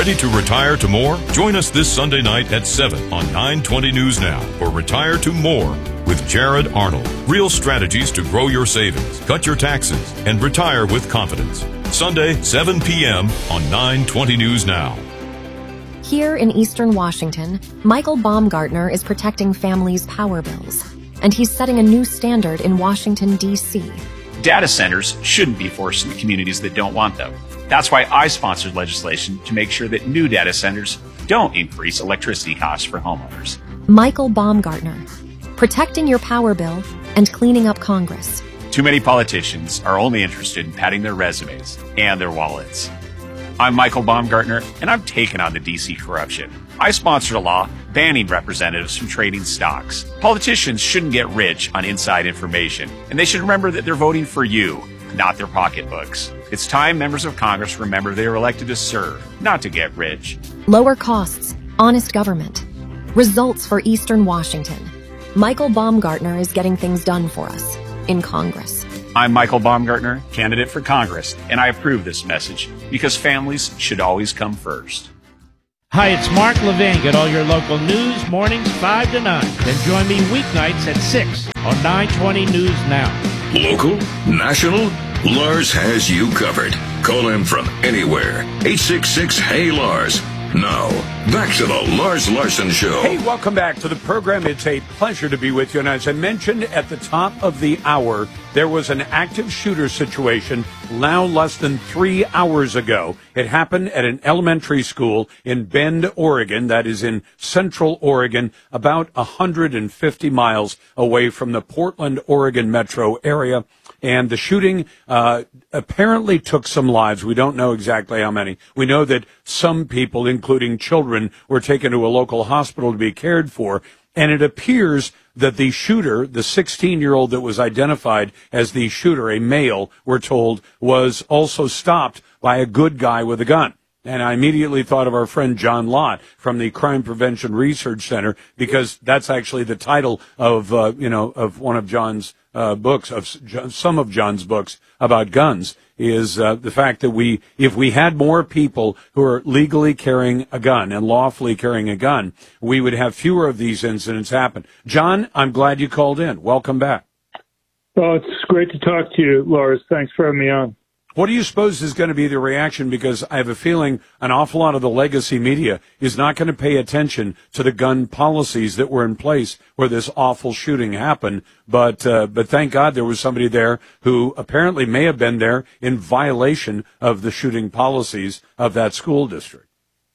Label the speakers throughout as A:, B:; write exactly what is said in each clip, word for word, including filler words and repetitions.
A: Ready to retire to more? Join us this Sunday night at seven on nine twenty News Now for Retire to More with Jared Arnold. Real strategies to grow your savings, cut your taxes, and retire with confidence. Sunday, seven p.m. on nine twenty News Now.
B: Here in Eastern Washington, Michael Baumgartner is protecting families' power bills, and he's setting a new standard in Washington, D C
C: Data centers shouldn't be forced into communities that don't want them. That's why I sponsored legislation to make sure that new data centers don't increase electricity costs for homeowners.
B: Michael Baumgartner, protecting your power bill and cleaning up Congress.
C: Too many politicians are only interested in padding their resumes and their wallets. I'm Michael Baumgartner, and I'm taking on the D C corruption. I sponsored a law banning representatives from trading stocks. Politicians shouldn't get rich on inside information, and they should remember that they're voting for you, not their pocketbooks. It's time members of Congress remember they were elected to serve, not to get rich.
B: Lower costs, honest government. Results for Eastern Washington. Michael Baumgartner is getting things done for us in Congress.
C: I'm Michael Baumgartner, candidate for Congress, and I approve this message because families should always come first.
D: Hi, it's Mark Levine. Get all your local news mornings five to nine. Then join me weeknights at six on nine twenty News Now.
E: Local, national, Lars has you covered. Call him from anywhere. eight six six, H E Y, Lars. Now, back to the Lars Larson Show.
F: Hey, welcome back to the program. It's a pleasure to be with you. And as I mentioned at the top of the hour, there was an active shooter situation now less than three hours ago. It happened at an elementary school in Bend, Oregon. That is in central Oregon, about one hundred fifty miles away from the Portland, Oregon metro area. And the shooting uh apparently took some lives. We don't know exactly how many. We know that some people, including children, were taken to a local hospital to be cared for. And it appears that the shooter, the sixteen-year-old that was identified as the shooter, a male, we're told, was also stopped by a good guy with a gun. And I immediately thought of our friend John Lott from the Crime Prevention Research Center, because that's actually the title of, uh, you know, of one of John's uh, books, of some of John's books about guns, is uh, the fact that we, if we had more people who are legally carrying a gun and lawfully carrying a gun, we would have fewer of these incidents happen. John, I'm glad you called in. Welcome back.
G: Well, it's great to talk to you, Lars. Thanks for having me on.
F: What do you suppose is going to be the reaction? Because I have a feeling an awful lot of the legacy media is not going to pay attention to the gun policies that were in place where this awful shooting happened. But uh, but thank God there was somebody there who apparently may have been there in violation of the shooting policies of that school district.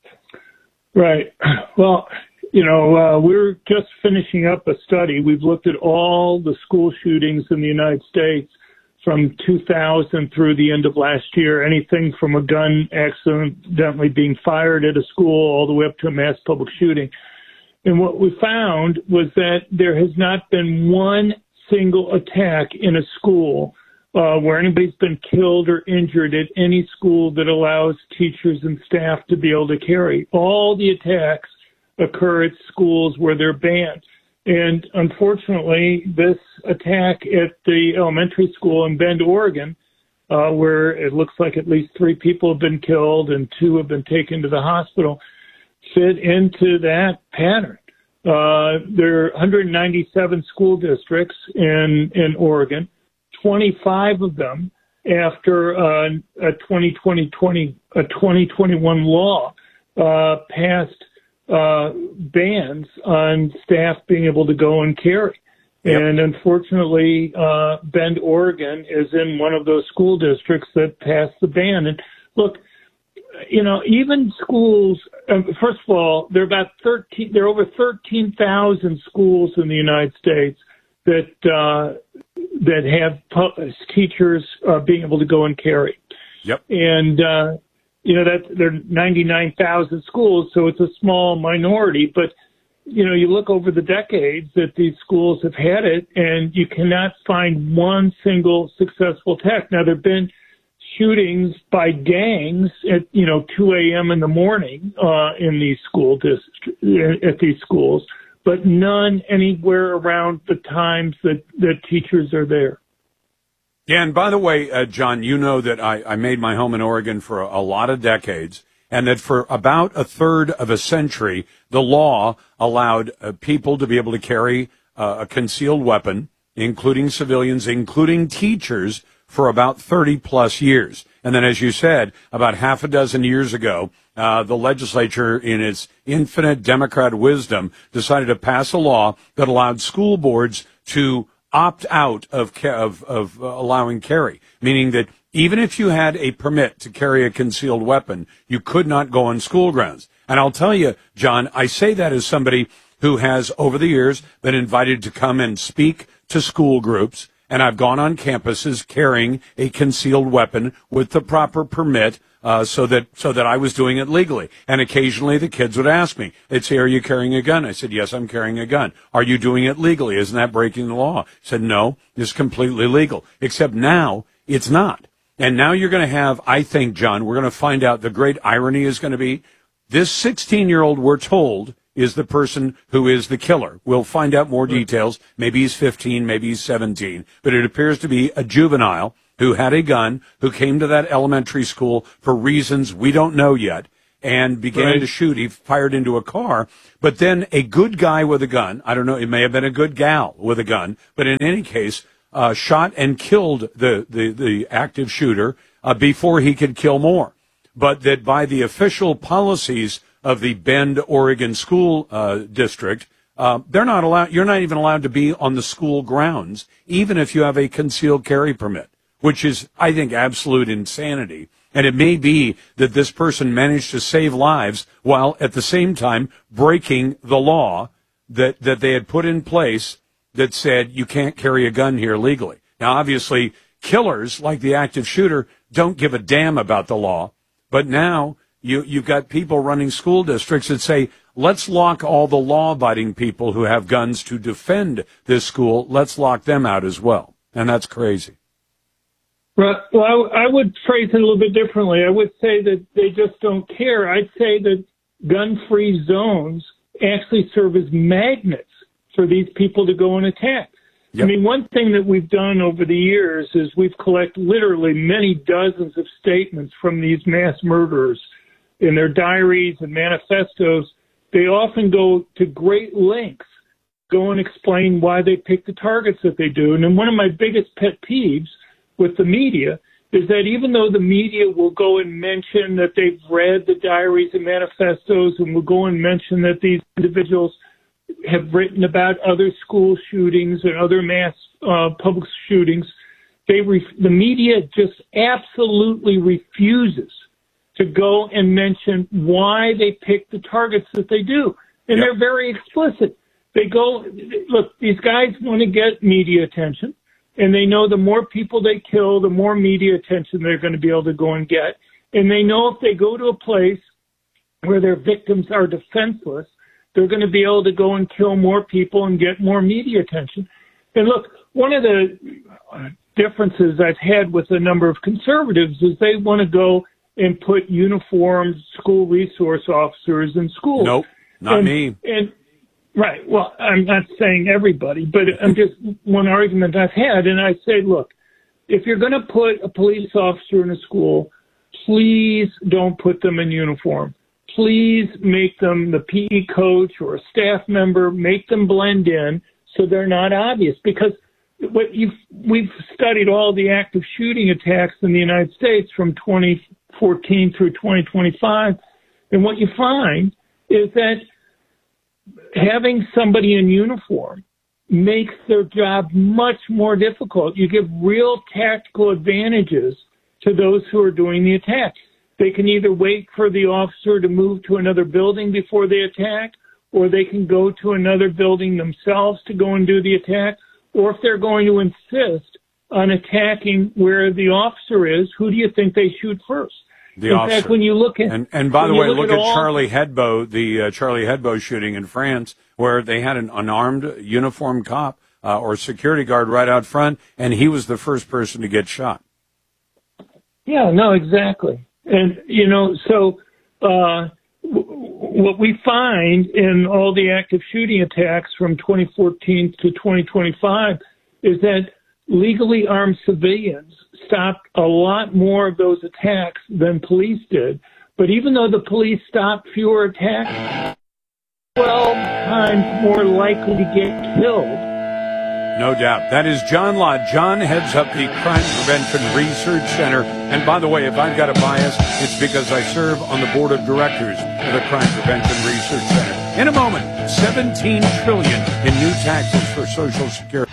G: Right. Well, you know, uh, we're just finishing up a study. We've looked at all the school shootings in the United States from two thousand through the end of last year, anything from a gun accidentally being fired at a school all the way up to a mass public shooting. And what we found was that there has not been one single attack in a school uh, where anybody's been killed or injured at any school that allows teachers and staff to be able to carry. All the attacks occur at schools where they're banned. And unfortunately, this attack at the elementary school in Bend, Oregon, uh, where it looks like at least three people have been killed and two have been taken to the hospital, fit into that pattern. Uh, there are one hundred ninety-seven school districts in, in Oregon, twenty-five of them after uh, a twenty twenty, a twenty twenty-one law uh, passed uh, bans on staff being able to go and carry. Yep. And unfortunately, uh, Bend, Oregon is in one of those school districts that passed the ban. And look, you know, even schools, um, first of all, there are about thirteen, there are over thirteen thousand schools in the United States that, uh, that have pu- teachers uh, being able to go and carry.
F: Yep.
G: And, uh, you know, that there are ninety-nine thousand schools, so it's a small minority. But, you know, you look over the decades that these schools have had it, and you cannot find one single successful attack. Now, there have been shootings by gangs at, you know, two a.m. in the morning uh, in these school districts, at these schools, but none anywhere around the times that, that teachers are there.
F: Yeah, and by the way, uh, John, you know that I, I made my home in Oregon for a, a lot of decades, and that for about a third of a century, the law allowed uh, people to be able to carry uh, a concealed weapon, including civilians, including teachers, for about thirty plus years. And then, as you said, about half a dozen years ago, uh, the legislature, in its infinite Democrat wisdom, decided to pass a law that allowed school boards to opt out of, of, of uh, allowing carry, meaning that even if you had a permit to carry a concealed weapon, you could not go on school grounds. And I'll tell you, John, I say that as somebody who has, over the years, been invited to come and speak to school groups, and I've gone on campuses carrying a concealed weapon with the proper permit, uh, so that, so that I was doing it legally. And occasionally the kids would ask me, they'd say, are you carrying a gun? I said, yes, I'm carrying a gun. Are you doing it legally? Isn't that breaking the law? I said, no, it's completely legal. Except now it's not. And now you're going to have, I think, John, we're going to find out the great irony is going to be this sixteen-year-old, we're told, is the person who is the killer. We'll find out more details. Maybe he's fifteen, maybe he's seventeen, but it appears to be a juvenile who had a gun, who came to that elementary school for reasons we don't know yet, and began right. to shoot. He fired into a car, but then a good guy with a gun, I don't know, it may have been a good gal with a gun, but in any case, uh, shot and killed the, the, the active shooter uh, before he could kill more. But that by the official policies of the Bend, Oregon school uh, district, uh, they're not allowed, you're not even allowed to be on the school grounds, even if you have a concealed carry permit, which is, I think, absolute insanity. And it may be that this person managed to save lives while at the same time breaking the law that, that they had put in place that said you can't carry a gun here legally. Now, obviously, killers like the active shooter don't give a damn about the law, but now you, you've got people running school districts that say, let's lock all the law-abiding people who have guns to defend this school. Let's lock them out as well. And that's crazy.
G: Right. Well, I, I would phrase it a little bit differently. I would say that they just don't care. I'd say that gun-free zones actually serve as magnets for these people to go and attack. Yep. I mean, one thing that we've done over the years is we've collected literally many dozens of statements from these mass murderers in their diaries and manifestos. They often go to great lengths, go and explain why they pick the targets that they do. And then one of my biggest pet peeves with the media is that even though the media will go and mention that they've read the diaries and manifestos and will go and mention that these individuals have written about other school shootings and other mass uh, public shootings, they ref- the media just absolutely refuses to go and mention why they pick the targets that they do. And yep. they're very explicit. They go, look, these guys want to get media attention. And they know the more people they kill, the more media attention they're going to be able to go and get. And they know if they go to a place where their victims are defenseless, they're going to be able to go and kill more people and get more media attention. And look, one of the differences I've had with a number of conservatives is they want to go and put uniformed school resource officers in schools.
F: Nope, not
G: and,
F: me.
G: And Right. Well, I'm not saying everybody, but I'm just one argument I've had. And I say, look, if you're going to put a police officer in a school, please don't put them in uniform. Please make them the P E coach or a staff member, make them blend in so they're not obvious. Because what you've, we've studied all the active shooting attacks in the United States from twenty fourteen through twenty twenty-five. And what you find is that having somebody in uniform makes their job much more difficult. You give real tactical advantages to those who are doing the attack. They can either wait for the officer to move to another building before they attack, or they can go to another building themselves to go and do the attack, or if they're going to insist on attacking where the officer is, who do you think they shoot first?
F: The
G: in
F: officer.
G: fact, when you look at
F: and, and by the way, look, look at, at Charlie
G: all,
F: Hebdo, the uh, Charlie Hebdo shooting in France, where they had an unarmed uniformed cop uh, or security guard right out front, and he was the first person to get shot.
G: Yeah, no, exactly. And you know, so uh, w- what we find in all the active shooting attacks from twenty fourteen to twenty twenty-five is that legally armed civilians stopped a lot more of those attacks than police did. But even though the police stop fewer attacks, twelve times more likely to get killed.
F: No doubt. That is John Lott. John heads up the Crime Prevention Research Center. And by the way, if I've got a bias, it's because I serve on the board of directors of the Crime Prevention Research Center. In a moment, seventeen trillion dollars in new taxes for Social Security.